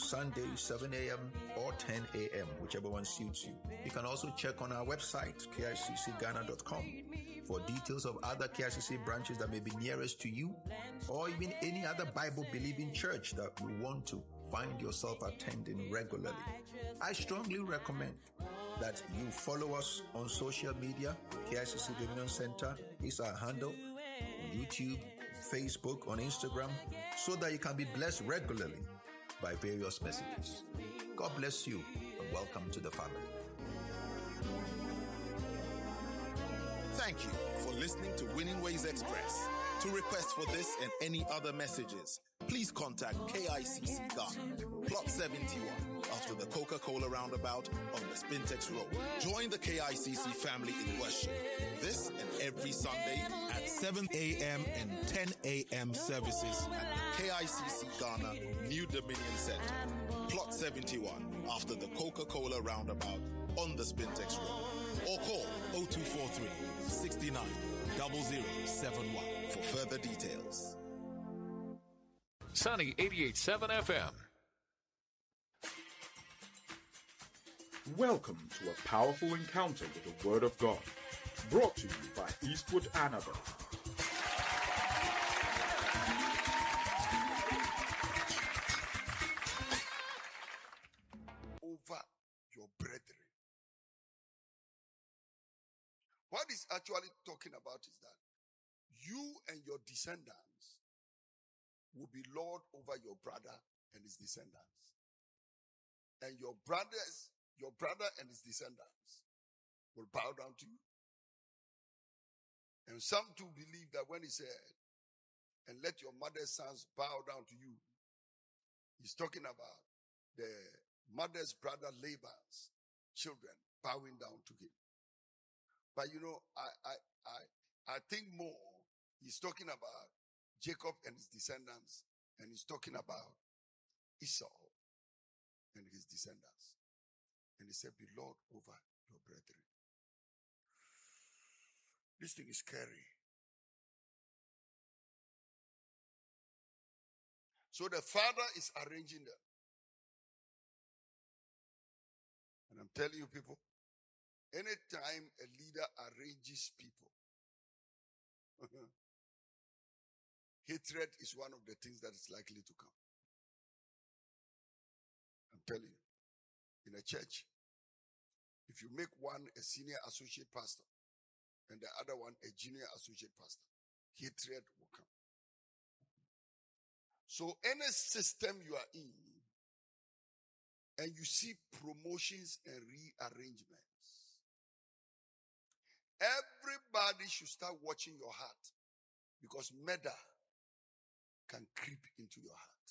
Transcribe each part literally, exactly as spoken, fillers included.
Sundays, seven a.m. or ten a.m., whichever one suits you. You can also check on our website, K I C C Ghana dot com, for details of other K I C C branches that may be nearest to you, or even any other Bible-believing church that you want to find yourself attending regularly. I strongly recommend that you follow us on social media. K I C C Dominion Center is our handle on YouTube, Facebook, on Instagram, so that you can be blessed regularly by various messages. God bless you and welcome to the family. Thank you for listening to Winning Ways Express. To request for this and any other messages, please contact K I C C Ghana, Plot seventy-one, after the Coca-Cola roundabout on the Spintex Road. Join the K I C C family in worship this and every Sunday at seven a.m. and ten a.m. services at the K I C C Ghana New Dominion Center, Plot seventy-one, after the Coca-Cola roundabout on the Spintex Road. Or call oh two four three, six nine, zero zero seven one for further details. Sunny eighty-eight point seven F M. Welcome to a powerful encounter with the Word of God, brought to you by Eastwood Annabelle. Over your brethren. What it's actually talking about is that you and your descendants will be Lord over your brother and his descendants. And your brothers, your brother and his descendants will bow down to you. And some too believe that when he said, and let your mother's sons bow down to you, he's talking about the mother's brother Laban's children bowing down to him. But you know, I, I, I, I think more, he's talking about Jacob and his descendants, and he's talking about Esau and his descendants. And he said, be Lord over your brethren. This thing is scary. So the father is arranging them. And I'm telling you people, anytime a leader arranges people, hatred is one of the things that is likely to come. I'm telling you, in a church, if you make one a senior associate pastor and the other one a junior associate pastor, hatred will come. So any system you are in, and you see promotions and rearrangements, everybody should start watching your heart, because murder can creep into your heart.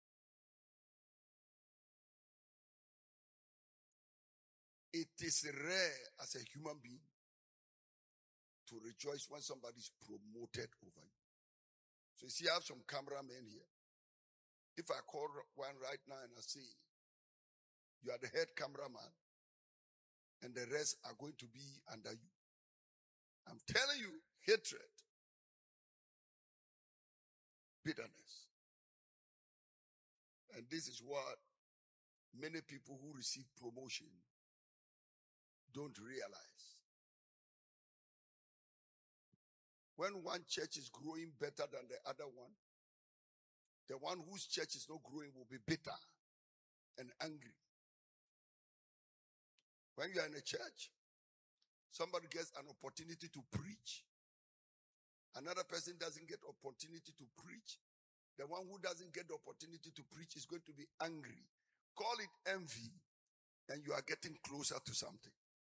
It is rare as a human being to rejoice when somebody is promoted over you. So you see, I have some cameramen here. If I call one right now and I say, you are the head cameraman, and the rest are going to be under you, I'm telling you, hatred, bitterness. And this is what many people who receive promotion don't realize. When one church is growing better than the other one, the one whose church is not growing will be bitter and angry. When you are in a church, somebody gets an opportunity to preach. Another person doesn't get opportunity to preach. The one who doesn't get the opportunity to preach is going to be angry. Call it envy, and you are getting closer to something.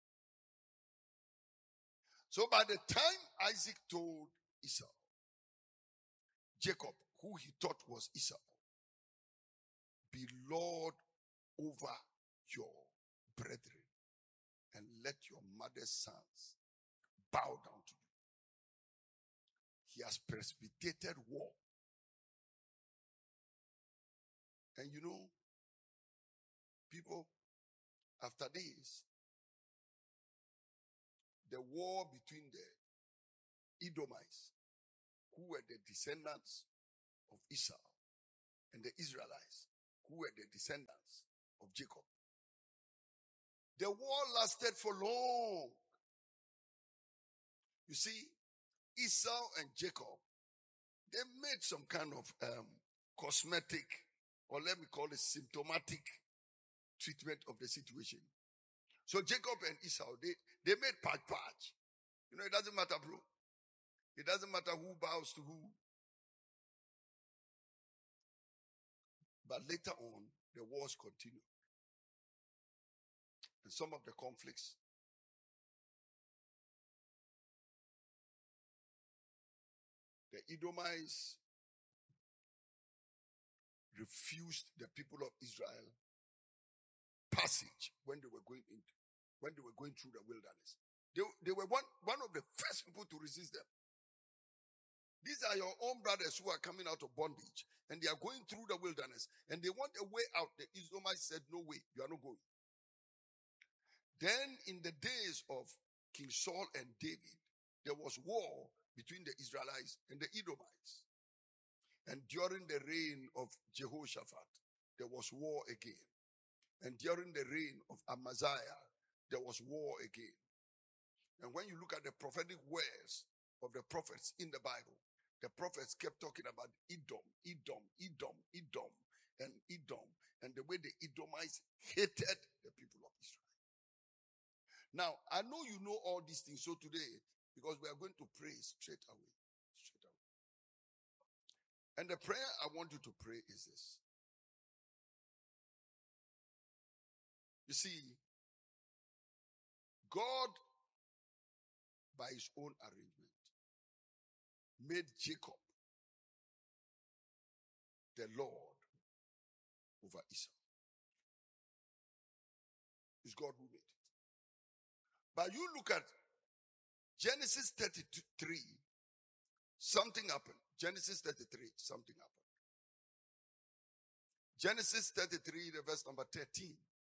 So by the time Isaac told Esau, Jacob, who he thought was Esau, be Lord over your brethren, and let your mother's sons bow down to you. He has precipitated war. And you know, people, after this, the war between the Edomites, who were the descendants of Esau, and the Israelites, who were the descendants of Jacob. The war lasted for long. You see, Esau and Jacob, they made some kind of um, cosmetic, or let me call it symptomatic treatment of the situation. So Jacob and Esau, they, they made patch patch. You know, it doesn't matter, bro. It doesn't matter who bows to who. But later on, the wars continued. And some of the conflicts the Edomites refused the people of Israel passage when they were going into, when they were going through the wilderness. They, they were one, one of the first people to resist them. These are your own brothers who are coming out of bondage and they are going through the wilderness and they want a way out. The Israelites said, no way, you are not going. Then in the days of King Saul and David, there was war between the Israelites and the Edomites. And during the reign of Jehoshaphat, there was war again. And during the reign of Amaziah, there was war again. And when you look at the prophetic words of the prophets in the Bible, the prophets kept talking about Edom, Edom, Edom, Edom, and Edom, and the way the Edomites hated the people of Israel. Now, I know you know all these things, so today, because we are going to pray straight away, straight away. And the prayer I want you to pray is this. You see, God, by his own arrangement, made Jacob the Lord over Esau. It's God who made it. But you look at Genesis thirty-three, something happened. Genesis thirty-three, something happened. Genesis thirty-three, the verse number thirteen.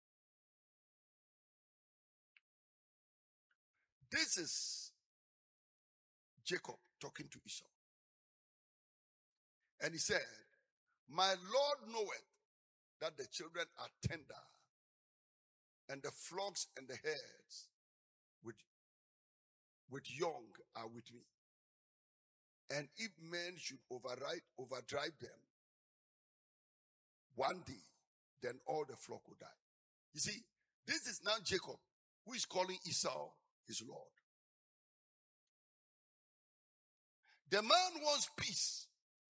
This is Jacob talking to Esau. And he said, my Lord knoweth that the children are tender, and the flocks and the herds with, with young are with me. And if men should override, overdrive them, one day, then all the flock will die. You see, this is now Jacob, who is calling Esau his Lord. The man wants peace.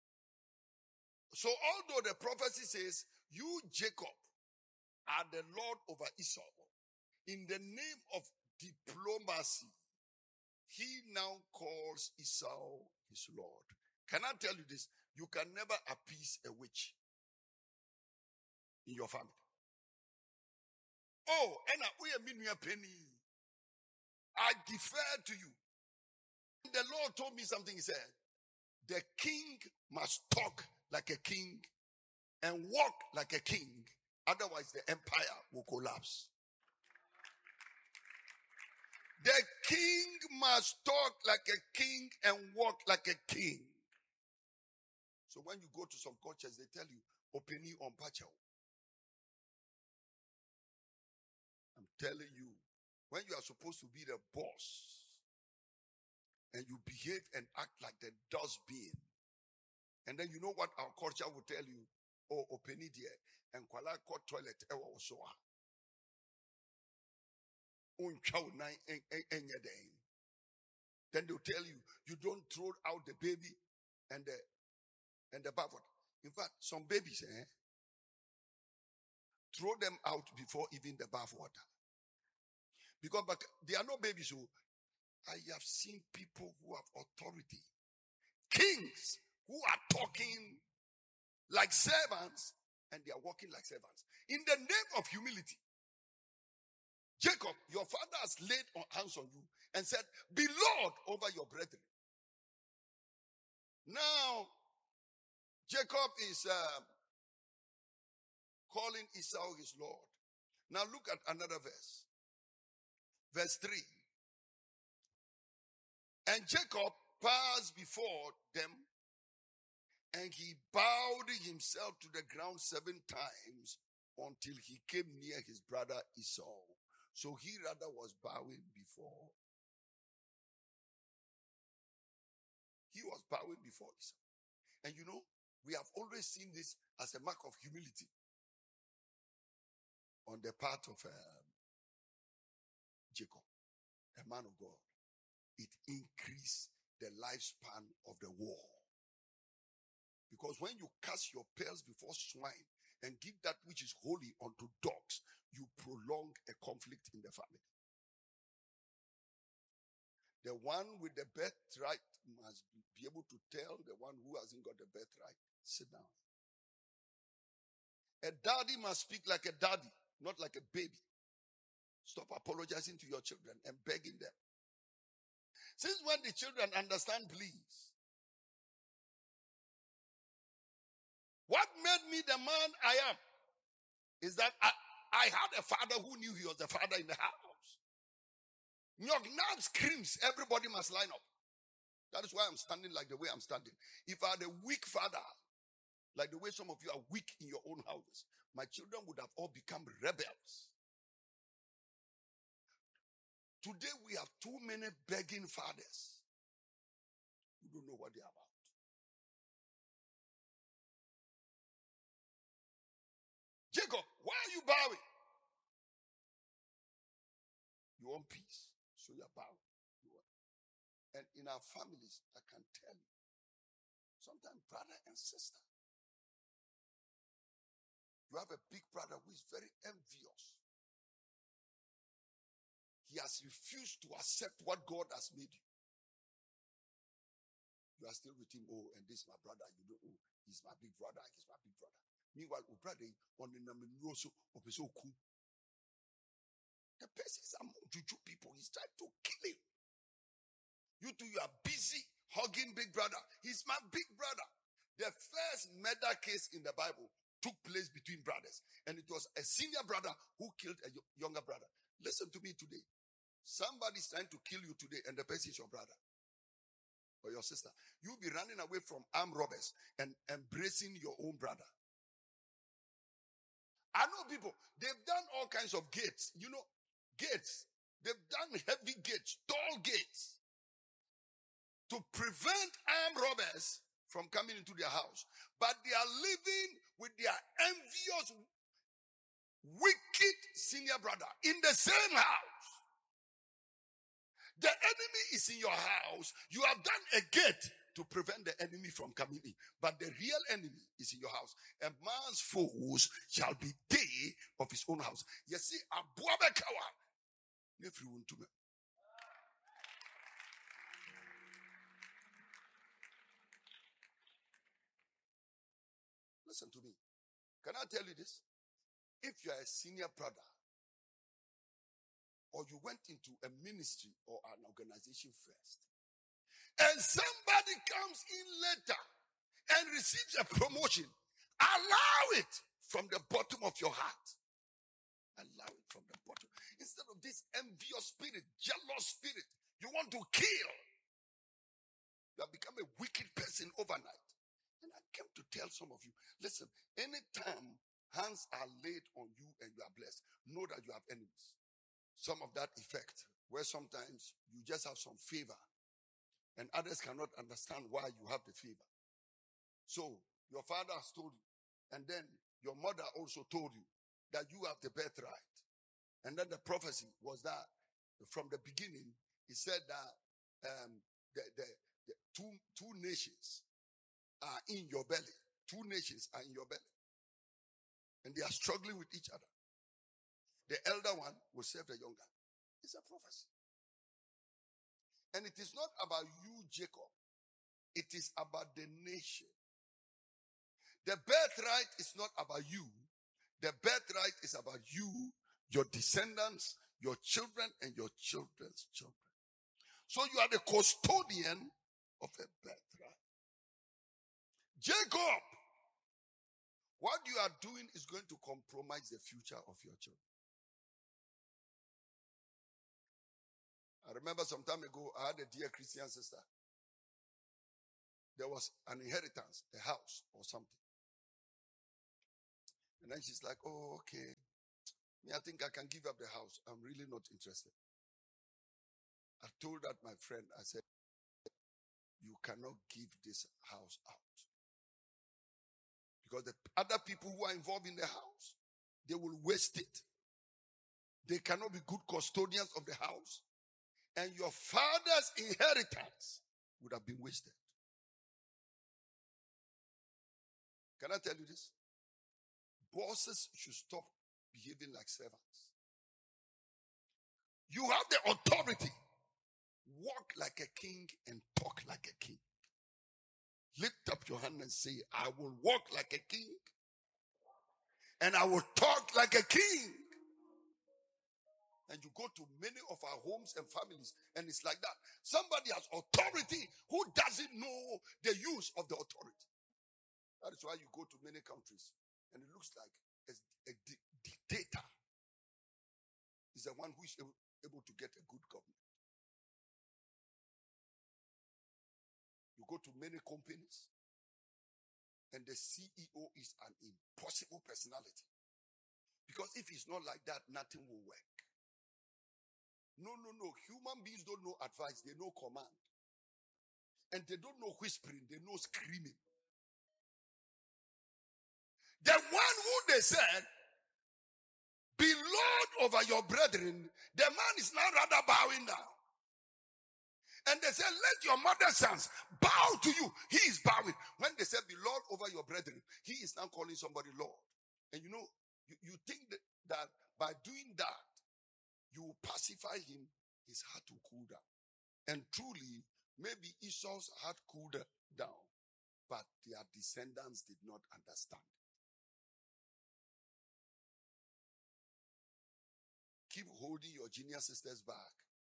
So although the prophecy says, you, Jacob, are the Lord over Esau, in the name of diplomacy, he now calls Esau his Lord. Can I tell you this? You can never appease a witch in your family. Oh, and I penny. I defer to you. The Lord told me something. He said, the king must talk like a king and walk like a king. Otherwise, the empire will collapse. The king must talk like a king and walk like a king. So when you go to some cultures, they tell you, opini on pachao. I'm telling you, when you are supposed to be the boss, and you behave and act like the dustbin, and then you know what our culture will tell you, oh, opini there, and kwala ko toilet ewa osoa. Then they'll tell you, you don't throw out the baby and the and the bathwater. In fact, some babies, eh, throw them out before even the bathwater. Because but they are not babies who I have seen people who have authority, kings who are talking like servants and they are walking like servants. In the name of humility, Jacob, your father has laid hands on you and said, be Lord over your brethren. Now, Jacob is uh, calling Esau his Lord. Now look at another verse. Verse three. And Jacob passed before them And he bowed himself to the ground seven times until he came near his brother Esau. So he rather was bowing before. He was bowing before Esau. And you know, we have always seen this as a mark of humility on the part of um, Jacob, a man of God. It increased the lifespan of the war. Because when you cast your pearls before swine and give that which is holy unto dogs, you prolong a conflict in the family. The one with the birthright must be able to tell the one who hasn't got the birthright, sit down. A daddy must speak like a daddy, not like a baby. Stop apologizing to your children and begging them. Since when the children understand please? What made me the man I am is that I, I had a father who knew he was the father in the house. Nyok now screams, everybody must line up. That is why I'm standing like the way I'm standing. If I had a weak father, like the way some of you are weak in your own houses, my children would have all become rebels. Today we have too many begging fathers who don't know what they are about. Jacob, why are you bowing? You want peace, so you're bowing. You want. And in our families, I can tell you, sometimes brother and sister, you have a big brother who is very envious. He has refused to accept what God has made you. You are still with him. Oh, and this is my brother. You know, oh, he's my big brother. He's my big brother. Meanwhile, oh, brother, on the Namiroso of his own. The person is among Juju people. He's trying to kill him. You two, you are busy hugging big brother. He's my big brother. The first murder case in the Bible took place between brothers. And it was a senior brother who killed a younger brother. Listen to me today. Somebody's trying to kill you today and the person is your brother or your sister. You'll be running away from armed robbers and embracing your own brother. I know people, they've done all kinds of gates. You know, gates. They've done heavy gates, tall gates to prevent armed robbers from coming into their house. But they are living with their envious, wicked senior brother in the same house. The enemy is in your house. You have done a gate to prevent the enemy from coming in. But the real enemy is in your house. A man's foes shall be they of his own house. You see, Abuabekawa. Listen to me. Can I tell you this? If you are a senior brother, or you went into a ministry or an organization first, and somebody comes in later and receives a promotion, allow it from the bottom of your heart. Allow it from the bottom. Instead of this envious spirit, jealous spirit, you want to kill. You have become a wicked person overnight. And I came to tell some of you, listen, anytime hands are laid on you and you are blessed, know that you have enemies. Some of that effect, where sometimes you just have some favor and others cannot understand why you have the favor. So, your father has told you, and then your mother also told you that you have the birthright. And then the prophecy was that from the beginning, he said that um, the, the, the two, two nations are in your belly. Two nations are in your belly. And they are struggling with each other. The elder one will serve the younger. It's a prophecy. And it is not about you, Jacob. It is about the nation. The birthright is not about you. The birthright is about you, your descendants, your children, and your children's children. So you are the custodian of a birthright. Jacob, what you are doing is going to compromise the future of your children. I remember some time ago, I had a dear Christian sister. there was an inheritance, a house or something. And then she's like, oh, okay. Me, I think I can give up the house. I'm really not interested. I told that my friend, I said, you cannot give this house out. Because the other people who are involved in the house, they will waste it. They cannot be good custodians of the house. And your father's inheritance would have been wasted. Can I tell you this? Bosses should stop behaving like servants. You have the authority. Walk like a king and talk like a king. Lift up your hand and say, I will walk like a king and I will talk like a king. And you go to many of our homes and families and it's like that. Somebody has authority who doesn't know the use of the authority. That is why you go to many countries and it looks like a, a di- dictator is the one who is able, able to get a good government. You go to many companies and the C E O is an impossible personality. Because if it's not like that, nothing will work. No, no, no. Human beings don't know advice. They know command. And they don't know whispering. They know screaming. The one who they said, be Lord over your brethren, the man is now rather bowing down. And they said, let your mother's sons bow to you. He is bowing. When they said, be Lord over your brethren, he is now calling somebody Lord. And you know, you, you think that, that by doing that, you will pacify him, his heart will cool down. And truly, maybe Esau's heart cooled down, but their descendants did not understand. Keep holding your junior sisters back.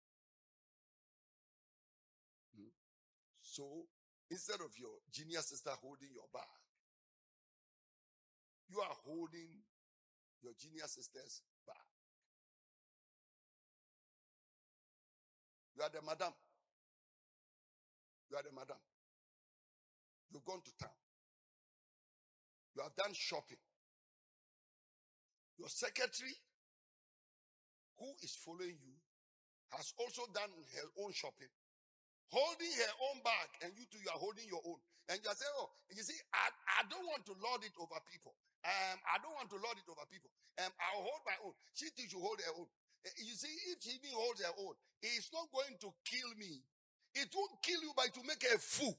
Hmm. So, instead of your junior sister holding your back, you are holding your junior sisters back. You are the madam. You are the madam. You've gone to town. You have done shopping. Your secretary, who is following you, has also done her own shopping, holding her own bag, and you two, you are holding your own. And you are saying, oh, you see, I, I don't want to lord it over people. Um, I don't want to lord it over people. Um, I'll hold my own. She too should hold her own. You see, if she even holds her own, it's not going to kill me. It won't kill you, but it will make her a fool.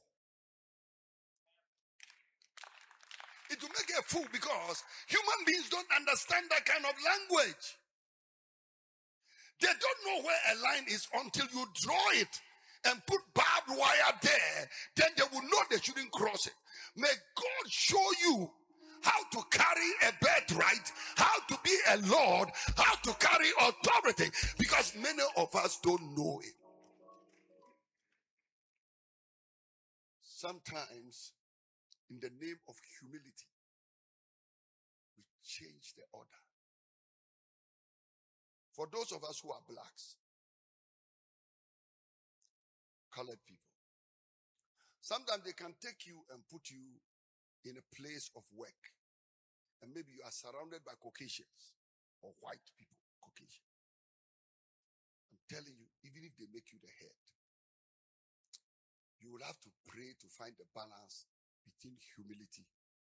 It will make her a fool because human beings don't understand that kind of language. They don't know where a line is until you draw it and put barbed wire there. Then they will know they shouldn't cross it. May God show you how to carry a birthright, how to be a lord, how to carry authority, because many of us don't know it. Sometimes, in the name of humility, we change the order. For those of us who are blacks, colored people, sometimes they can take you and put you in a place of work. And maybe you are surrounded by Caucasians or white people, Caucasian. I'm telling you, even if they make you the head, you will have to pray to find the balance between humility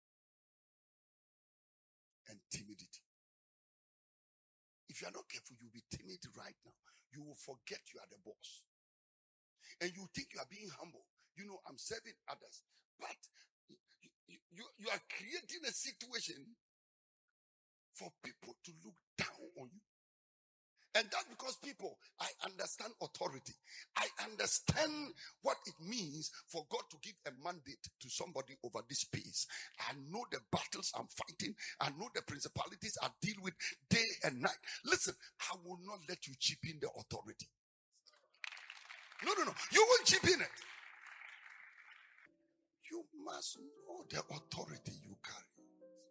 and timidity. If you are not careful, you'll be timid right now. You will forget you are the boss. And you think you are being humble. You know, I'm serving others. But you, you, you are creating a situation for people to look down on you. And that's because people, I understand authority. I understand what it means for God to give a mandate to somebody over this space. I know the battles I'm fighting. I know the principalities I deal with day and night. Listen, I will not let you chip in the authority. No, no, no. You won't chip in it. You must know the authority you carry.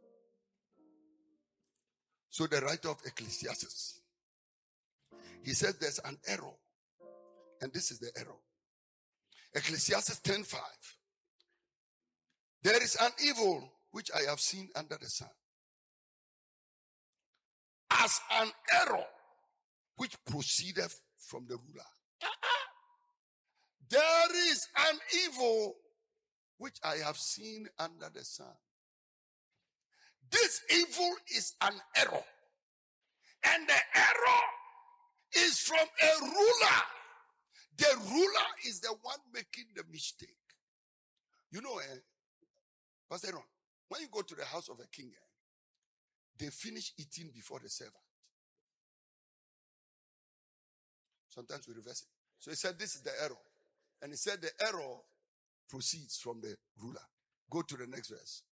So the writer of Ecclesiastes, he says there's an error. And this is the error. Ecclesiastes ten five. There is an evil which I have seen under the sun, as an error which proceedeth from the ruler. There is an evil which I have seen under the sun. This evil is an error. And the error is from a ruler. The ruler is the one making the mistake. You know, eh, Pastor Ron, when you go to the house of a king, eh, they finish eating before the servant. Sometimes we reverse it. So he said, this is the error. And he said the error proceeds from the ruler. Go to the next verse.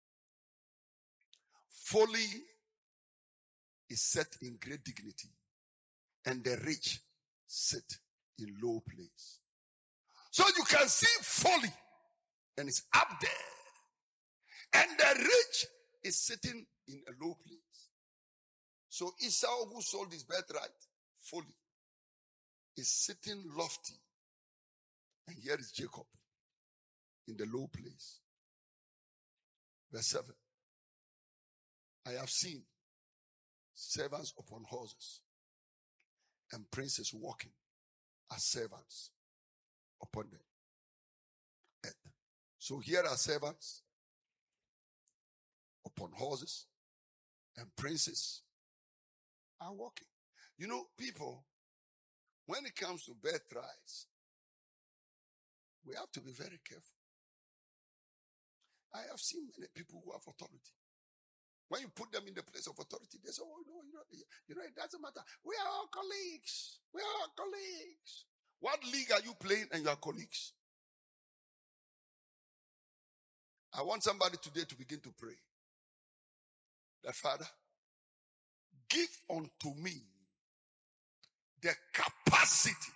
Folly is set in great dignity, and the rich sit in low place. So you can see folly, and it's up there. And the rich is sitting in a low place. So Esau, who sold his birthright, folly, is sitting lofty. And here is Jacob in the low place. Verse seven. I have seen servants upon horses and princes walking as servants upon the earth. So here are servants upon horses and princes are walking. You know, people, when it comes to birthrights, we have to be very careful. I have seen many people who have authority. When you put them in the place of authority, they say, oh, no, you know, you know, it doesn't matter. We are all colleagues. We are all colleagues. What league are you playing and you are colleagues? I want somebody today to begin to pray. That Father, give unto me the capacity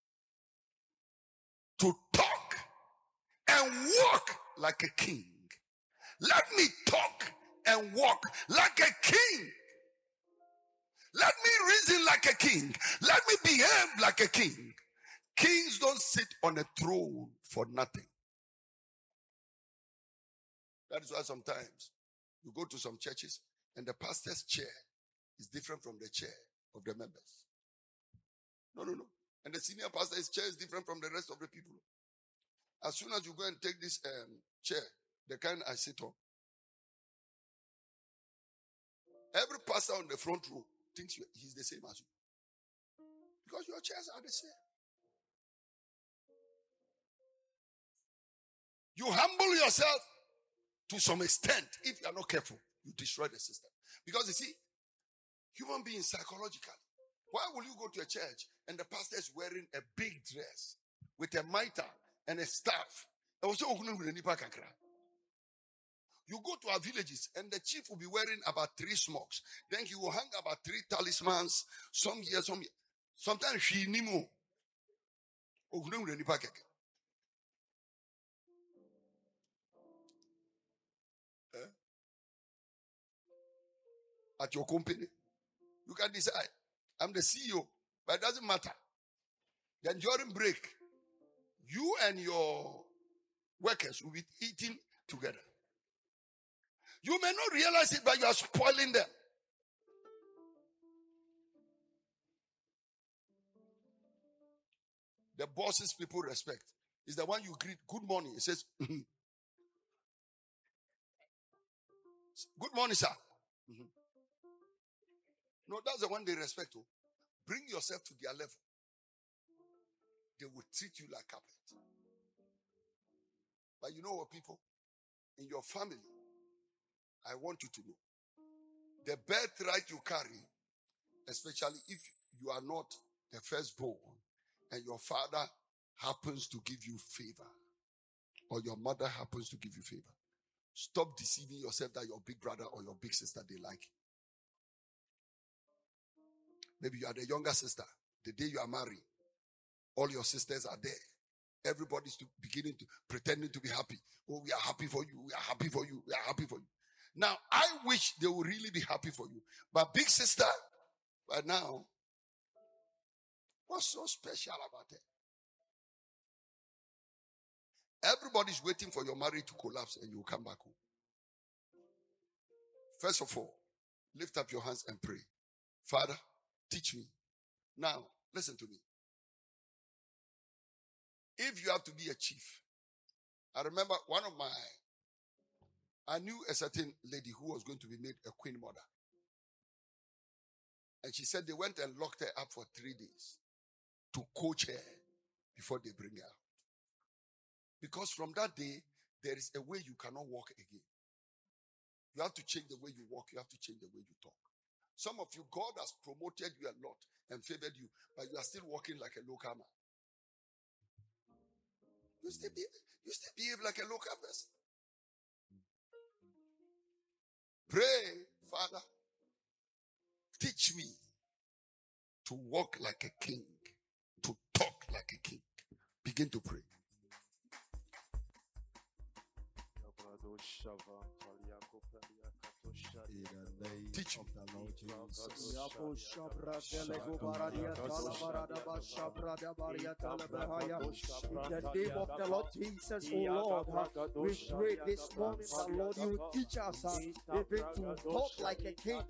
to talk and walk like a king. Let me talk and walk like a king. Let me reason like a king. Let me behave like a king. Kings don't sit on a throne for nothing. That is why sometimes you go to some churches and the pastor's chair is different from the chair of the members. No, no, no. And the senior pastor's chair is different from the rest of the people. As soon as you go and take this um, chair, the kind I sit on, every pastor on the front row thinks he's the same as you. Because your chairs are the same. You humble yourself to some extent. If you are not careful, you destroy the system. Because you see, human beings psychologically, why will you go to a church and the pastor is wearing a big dress with a mitre and a staff? You go to our villages and the chief will be wearing about three smokes. Then he will hang about three talismans. Some here, some here. Sometimes she nimo. At your company, you can decide. I'm the C E O, but it doesn't matter. Then during break, you and your workers will be eating together. You may not realize it, but you are spoiling them. The bosses people respect is the one you greet, good morning. It says, mm-hmm. Good morning, sir. Mm-hmm. No, that's the one they respect. Oh. Bring yourself to their level. They will treat you like carpet. But you know what, people? In your family, I want you to know. The birthright you carry, especially if you are not the firstborn, and your father happens to give you favor, or your mother happens to give you favor, stop deceiving yourself that your big brother or your big sister, they like you. Maybe you are the younger sister. The day you are married, all your sisters are there. Everybody's to beginning to pretending to be happy. Oh, we are happy for you. We are happy for you. We are happy for you. Now, I wish they would really be happy for you. But big sister, but now, what's so special about it? Everybody's waiting for your marriage to collapse and you will come back home. First of all, lift up your hands and pray. Father, teach me. Now, listen to me. If you have to be a chief, I remember one of my, I knew a certain lady who was going to be made a queen mother. And she said they went and locked her up for three days to coach her before they bring her out. Because from that day, there is a way you cannot walk again. You have to change the way you walk. You have to change the way you talk. Some of you, God has promoted you a lot and favored you, but you are still walking like a local man. You still behave, you still behave like a local person. Pray, Father, teach me to walk like a king, to talk like a king. Begin to pray. Teach me. In the name of the Lord Jesus, oh Lord, we pray this morning that Lord, you teach us uh, even to talk like a king.